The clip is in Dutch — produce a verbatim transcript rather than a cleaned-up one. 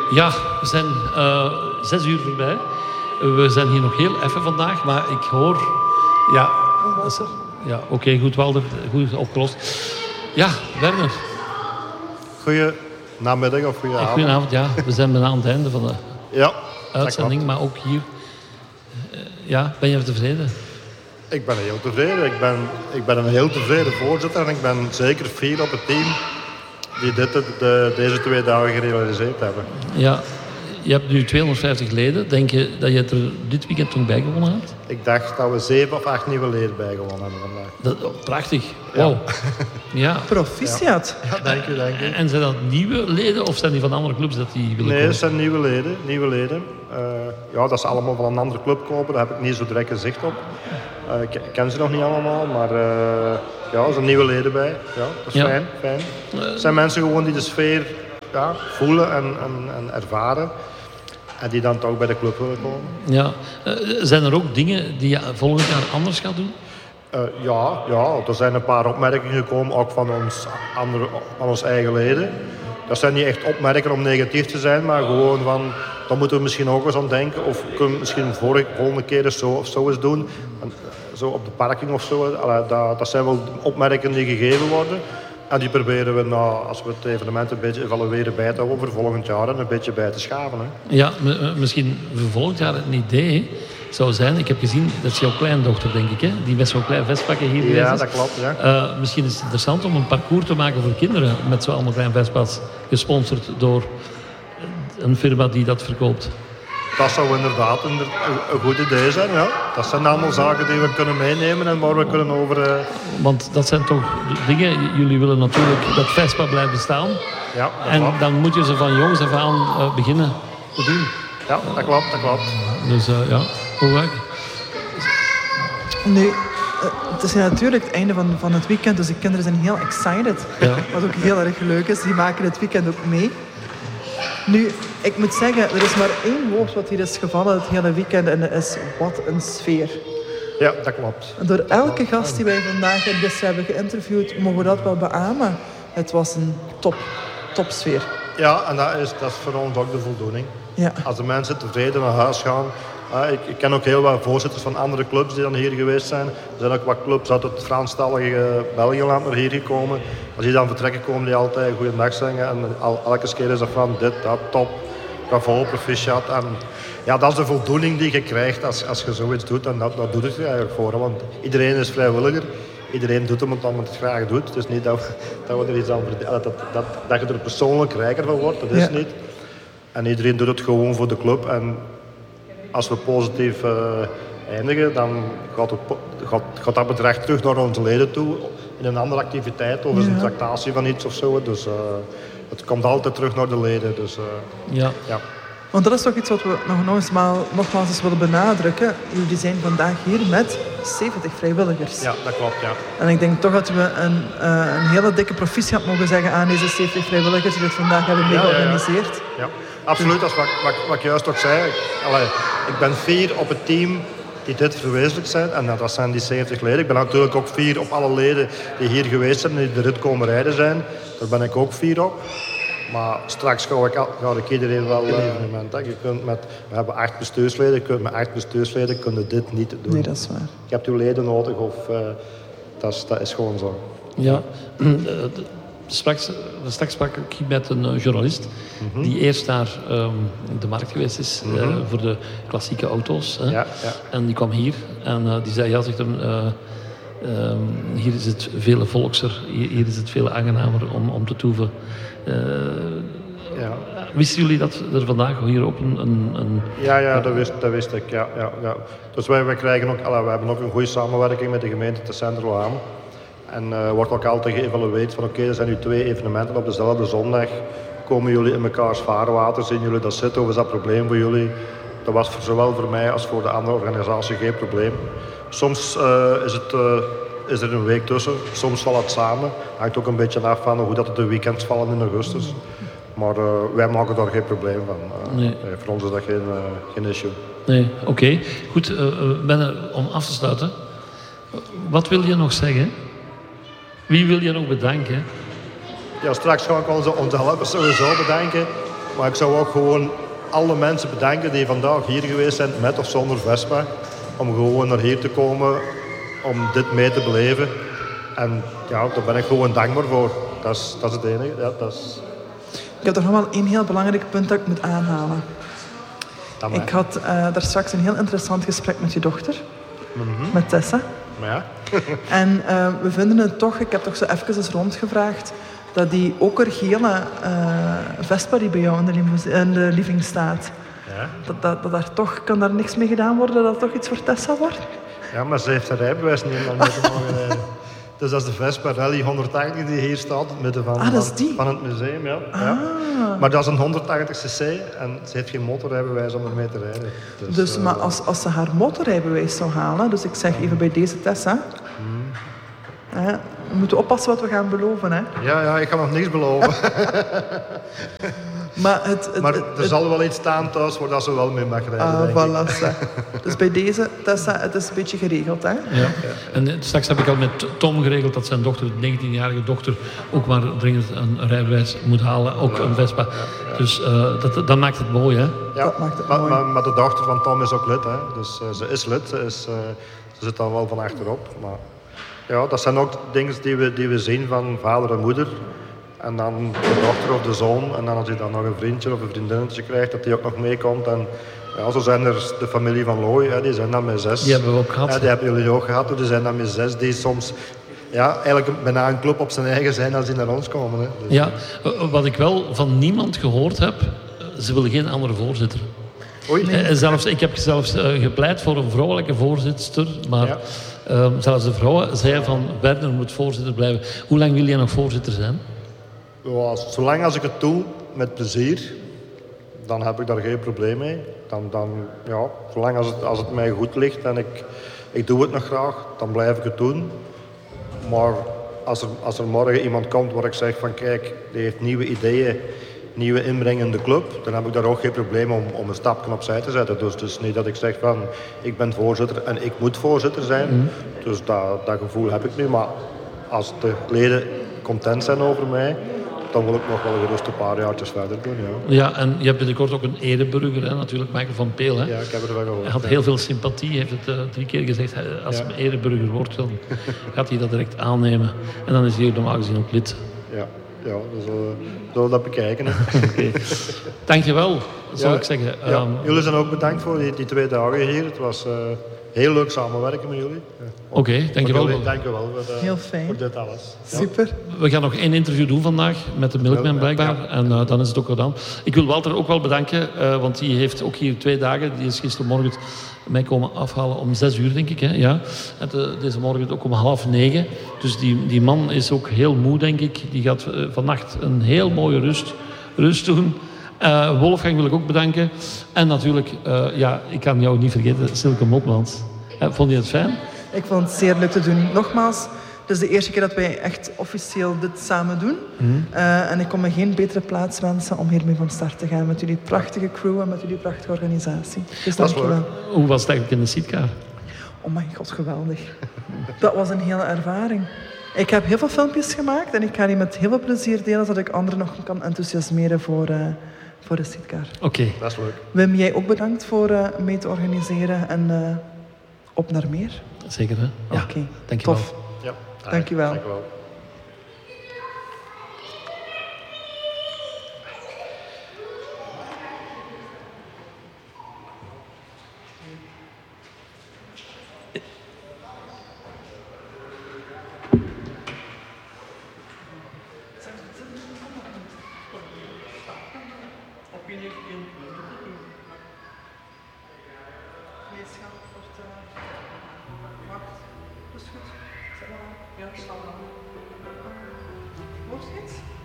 Ja, we zijn uh, zes uur voorbij. We zijn hier nog heel even vandaag, maar ik hoor... Ja, ja oké, okay, goed, Walter. Goed opgelost. Ja, Werner. Goeie namiddag of goeie avond. Goedenavond, ja. We zijn bijna aan het einde van de ja, uitzending, maar ook hier. Uh, ja, ben je tevreden? Ik ben heel tevreden. Ik ben, ik ben een heel tevreden voorzitter en ik ben zeker fier op het team die dit, de, deze twee dagen gerealiseerd hebben. Ja, je hebt nu tweehonderdvijftig leden. Denk je dat je het er dit weekend nog bij gewonnen hebt? Ik dacht dat we zeven of acht nieuwe leden bijgewonnen hebben vandaag. Dat, oh, prachtig. Wow. Ja. ja. Proficiat. Ja, dank u, dank u. En zijn dat nieuwe leden of zijn die van andere clubs dat die willen nee, komen? Nee, het zijn nieuwe leden. Nieuwe leden. Uh, ja, dat ze allemaal van een andere club kopen, daar heb ik niet zo direct gezicht op. Uh, ik ken ze nog niet allemaal, maar uh, ja, er zijn nieuwe leden bij. Ja, dat is ja. fijn. fijn. Het zijn mensen gewoon die de sfeer ja, voelen en, en, en ervaren. En die dan toch bij de club willen komen. Ja. Uh, zijn er ook dingen die je volgend jaar anders gaat doen? Uh, ja, ja, er zijn een paar opmerkingen gekomen, ook van ons, andere, van ons eigen leden. Dat zijn niet echt opmerkingen om negatief te zijn, maar gewoon van... Dan moeten we misschien ook eens aan denken. Of kunnen we misschien de volgende keer eens zo, of zo eens doen. En, zo op de parking of zo. Allee, dat, dat zijn wel opmerkingen die gegeven worden. En die proberen we, nou, als we het evenement een beetje evalueren, bij te houden voor volgend jaar en een beetje bij te schaven. Hè. Ja, m- misschien voor volgend jaar een idee zou zijn. Ik heb gezien, dat is jouw kleindochter, denk ik, hè? Die met zo'n klein vestpakken hier geweest is. Ja, dat klopt. Ja. Uh, misschien is het interessant om een parcours te maken voor kinderen met zo'n allemaal klein vestpas, gesponsord door een firma die dat verkoopt. Dat zou inderdaad een, een goed idee zijn, ja. Dat zijn allemaal zaken die we kunnen meenemen en waar we kunnen over... Uh... Want dat zijn toch dingen... Jullie willen natuurlijk dat Vespa blijft bestaan. Ja, dat en klopt. Dan moet je ze van jongs af aan uh, beginnen te doen. Ja, dat klopt, dat klopt. Dus uh, ja, hoe ga ik? Nu, uh, het is natuurlijk het einde van, van het weekend, dus de kinderen zijn heel excited. Ja. Wat ook heel erg leuk is, die maken het weekend ook mee. Nu, ik moet zeggen, er is maar één woord wat hier is gevallen het hele weekend en dat is wat een sfeer. Ja, dat klopt. En door elke gast die wij vandaag in Bist hebben geïnterviewd, mogen we dat wel beamen. Het was een top, top sfeer. Ja, en dat is, dat is voor ons ook de voldoening. Ja. Als de mensen tevreden naar huis gaan. Uh, ik, ik ken ook heel wat voorzitters van andere clubs die dan hier geweest zijn. Er zijn ook wat clubs uit het Franstalige België-land naar hier gekomen. Als die dan vertrekken, komen die altijd goeiedag zeggen. En al, elke keer is dat van dit, dat, top, bravo, proficiat. En ja, dat is de voldoening die je krijgt als, als je zoiets doet. En dat, dat doet het eigenlijk voor. Want iedereen is vrijwilliger. Iedereen doet hem omdat hij het graag doet. Het is niet dat we, dat we er iets aan verdienen. Dat, dat, dat je er persoonlijk rijker van wordt, dat is ja. niet. En iedereen doet het gewoon voor de club. En als we positief uh, eindigen, dan gaat, het, gaat, gaat dat bedrag terug naar onze leden toe. In een andere activiteit of ja. een tractatie van iets of zo. Dus uh, het komt altijd terug naar de leden. Dus, uh, ja. ja. Want dat is toch iets wat we nog nogmaals, nogmaals eens willen benadrukken. Jullie zijn vandaag hier met zeventig vrijwilligers. Ja, dat klopt, ja. En ik denk toch dat we een, uh, een hele dikke proficiat mogen zeggen aan deze zeventig vrijwilligers die dit vandaag hebben mee georganiseerd. Ja, ja, ja. Absoluut, dat is wat, wat, wat ik juist ook zei. Allee, ik ben fier op het team die dit verwezenlijkt zijn. En dat zijn die zeventig leden. Ik ben natuurlijk ook fier op alle leden die hier geweest zijn en die de rit komen rijden zijn. Daar ben ik ook fier op. Maar straks ga ik, ga ik iedereen wel uh, evenement. Hè. Je kunt met, we hebben acht bestuursleden. Je kunt met acht bestuursleden kun je dit niet doen. Nee, dat is waar. Je hebt uw leden nodig of uh, dat, is, dat is gewoon zo. Ja, straks, straks sprak ik met een uh, journalist mm-hmm. die eerst naar um, de markt geweest is mm-hmm. uh, voor de klassieke auto's. Hè. Ja, ja. En die kwam hier en uh, die zei, ja, zegt hem, uh, um, hier is het veel volkser, hier, hier is het veel aangenamer om, om te toeven. Uh, ja. Wisten jullie dat er vandaag hier ook een... een, een ja, ja dat, wist, dat wist ik. Ja, ja, ja. Dus wij, wij, krijgen ook, alla, wij hebben ook een goede samenwerking met de gemeente te Saint-Roam. En uh, wordt ook altijd geëvalueerd van oké, okay, er zijn nu twee evenementen op dezelfde zondag. Komen jullie in mekaars vaarwater? Zien jullie dat zitten? Of is dat een probleem voor jullie? Dat was voor, zowel voor mij als voor de andere organisatie geen probleem. Soms uh, is het... Uh, is er een week tussen. Soms valt het samen. Hangt ook een beetje af van hoe dat het de weekends vallen in augustus. Maar uh, wij maken daar geen probleem van. Uh, nee. Nee, voor ons is dat geen, uh, geen issue. Nee, oké. Okay. Goed, uh, ben, om af te sluiten. Wat wil je nog zeggen? Wie wil je nog bedanken? Ja, straks ga ik onze, onze helpers sowieso bedanken. Maar ik zou ook gewoon alle mensen bedanken die vandaag hier geweest zijn, met of zonder Vespa. Om gewoon naar hier te komen, om dit mee te beleven. En ja, daar ben ik gewoon dankbaar voor. Dat is, dat is het enige. Ja, dat is... Ik heb toch nog wel één heel belangrijk punt dat ik moet aanhalen. Dat ik had uh, daar straks een heel interessant gesprek met je dochter. Mm-hmm. Met Tessa. Maar ja. En uh, we vinden het toch, ik heb toch zo even eens rondgevraagd, dat die okergele uh, Vespa die bij jou in de, limousi- in de living staat, Ja. dat, dat, dat daar toch, kan daar niks mee gedaan worden, dat het toch iets voor Tessa wordt? Ja, maar ze heeft haar rijbewijs niet om mee te mogen rijden. Dus dat is de Vespa Rally honderdtachtig die hier staat, in het midden van, Ah, dat is die? van het museum. Ja. Ah. Ja. Maar dat is een honderdtachtig cc en ze heeft geen motorrijbewijs om ermee te rijden. Dus, Dus, uh, maar als, als ze haar motorrijbewijs zou halen, dus ik zeg even bij deze Tessa, Hmm. hè, we moeten oppassen wat we gaan beloven. Hè. Ja, ja, ik kan nog niks beloven. Maar, het, het, Maar het, er zal wel iets staan thuis waar dat ze wel mee mag rijden, ah, denk ik. voilà, zeg. Dus bij deze Tessa, het is een beetje geregeld. Hè. Ja. En straks heb ik al met Tom geregeld dat zijn dochter, de negentienjarige dochter, ook maar dringend een rijbewijs moet halen. Ook een Vespa. Dus uh, dat, dat maakt het mooi, hè? Ja, Dat maakt het maar, mooi. maar, maar de dochter van Tom is ook lid, hè. Dus uh, ze is lid, ze, is, uh, ze zit dan wel van achterop. Maar ja, dat zijn ook dingen die we, die we zien van vader en moeder. En dan de dochter of de zoon. En dan als je dan nog een vriendje of een vriendinnetje krijgt, dat die ook nog meekomt. En ja, zo zijn er de familie van Looy, hè, die zijn dan met zes. Die hebben we ook gehad. Ja, die hebben jullie ook gehad, dus die zijn dan met zes die soms ja, eigenlijk bijna een club op zijn eigen zijn als die naar ons komen. Hè. Dus, Ja, wat ik wel van niemand gehoord heb, ze willen geen andere voorzitter. Oei. Nee. En zelfs, ik heb zelfs uh, gepleit voor een vrouwelijke voorzitter, maar Ja. uh, zelfs de vrouwen zeiden van Werner moet voorzitter blijven. Hoe lang wil jij nog voorzitter zijn? Ja, zolang als ik het doe met plezier, dan heb ik daar geen probleem mee. Dan, dan, ja, zolang als het, als het mij goed ligt en ik, ik doe het nog graag, dan blijf ik het doen. Maar als er, als er morgen iemand komt waar ik zeg van kijk, die heeft nieuwe ideeën, nieuwe inbreng in de club, dan heb ik daar ook geen probleem om, om een stapje opzij te zetten. Dus het is niet dat ik zeg van ik ben voorzitter en ik moet voorzitter zijn. Mm. Dus dat, dat gevoel heb ik nu. Maar als de leden content zijn over mij, dan wil ik nog wel gerust een paar jaartjes verder doen. Ja, ja en je hebt binnenkort ook een ereburger, hè, natuurlijk, Michael van Peel. Hè? Ja, ik heb er wel gehoord. Hij had ja. heel veel sympathie, heeft het uh, drie keer gezegd. Als ja. hij ereburger wordt, dan gaat hij dat direct aannemen. En dan is hij normaal gezien ook lid. Ja, ja dan zullen we dat bekijken. Okay. Dankjewel, zou ja, ik zeggen. Ja. Um, jullie zijn ook bedankt voor die, die twee dagen hier. Het was uh, heel leuk samenwerken met jullie. Ja. Oké, okay, dankjewel. Jullie, dankjewel voor, uh, heel fijn. voor dit alles. Super. Ja. We gaan nog één interview doen vandaag met de Milkman blijkbaar. Ja. En uh, dan is het ook gedaan. Ik wil Walter ook wel bedanken, uh, want die heeft ook hier twee dagen. Die is gistermorgen mij komen afhalen om zes uur, denk ik. Hè? Ja. En de, deze morgen ook om half negen. Dus die, die man is ook heel moe, denk ik. Die gaat uh, vannacht een heel mooie rust, rust doen. Uh, Wolfgang wil ik ook bedanken. En natuurlijk, uh, ja, ik kan jou niet vergeten, Silke Mopmans. Uh, vond je het fijn? Ik vond het zeer leuk te doen. Nogmaals, het is de eerste keer dat wij echt officieel dit samen doen. Mm. Uh, en ik kon me geen betere plaats wensen om hiermee van start te gaan. Met jullie prachtige crew en met jullie prachtige organisatie. Dus dank je wel. Hoe was het eigenlijk in de zitkamer? Oh mijn god, geweldig. Dat was een hele ervaring. Ik heb heel veel filmpjes gemaakt en ik ga die met heel veel plezier delen, zodat ik anderen nog kan enthousiasmeren voor, uh, voor de zitkamer. Oké. Okay. Dat is leuk. Wim, jij ook bedankt voor uh, mee te organiseren en uh, op naar meer. Zeker, hè? Ja. Oké, okay. Dankjewel. Tof. Ja, dankjewel. Dankjewel. Nog steeds?